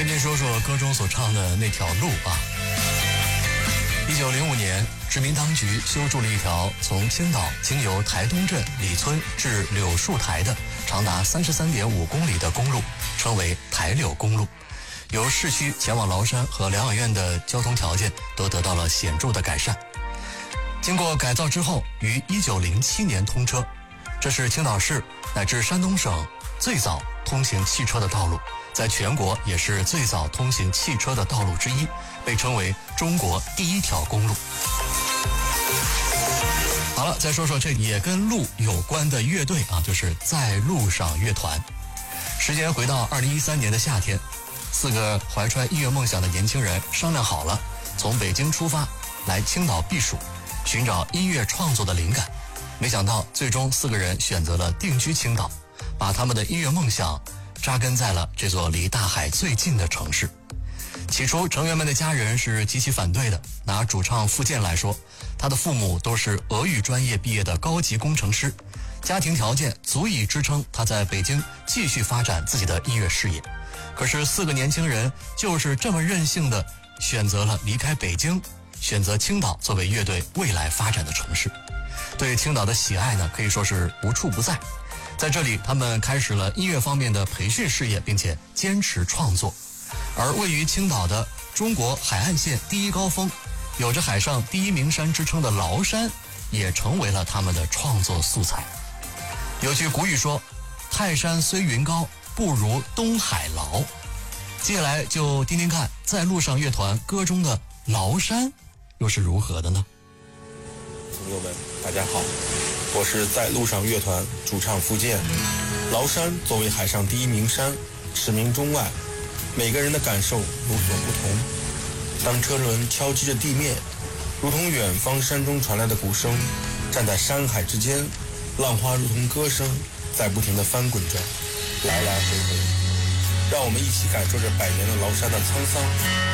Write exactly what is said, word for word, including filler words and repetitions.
跟您说说歌中所唱的那条路啊。一九零五年，殖民当局修筑了一条从青岛经由台东镇李村至柳树台的长达三十三点五公里的公路，称为台柳公路。由市区前往崂山和疗养院的交通条件都得到了显著的改善。经过改造之后，于一九零七年通车。这是青岛市乃至山东省最早通行汽车的道路，在全国也是最早通行汽车的道路之一，被称为中国第一条公路。好了，再说说这也跟路有关的乐队啊，就是在路上乐团。时间回到二零一三年的夏天，四个怀揣音乐梦想的年轻人商量好了，从北京出发来青岛避暑，寻找音乐创作的灵感。没想到最终四个人选择了定居青岛，把他们的音乐梦想扎根在了这座离大海最近的城市。起初成员们的家人是极其反对的。拿主唱付健来说，他的父母都是俄语专业毕业的高级工程师，家庭条件足以支撑他在北京继续发展自己的音乐事业。可是四个年轻人就是这么任性的选择了离开北京，选择青岛作为乐队未来发展的城市。对青岛的喜爱呢，可以说是无处不在。在这里，他们开始了音乐方面的培训事业，并且坚持创作。而位于青岛的中国海岸线第一高峰，有着海上第一名山之称的崂山，也成为了他们的创作素材。有句古语说，泰山虽云高，不如东海牢。接下来就听听看在路上乐团歌中的崂山又是如何的呢？ 朋友们大家好，我是在路上乐团主唱付健。崂山作为海上第一名山，驰名中外，每个人的感受有所不同。当车轮敲击着地面，如同远方山中传来的鼓声，站在山海之间，浪花如同歌声，在不停地翻滚着，来来回回，让我们一起感受着百年的崂山的沧桑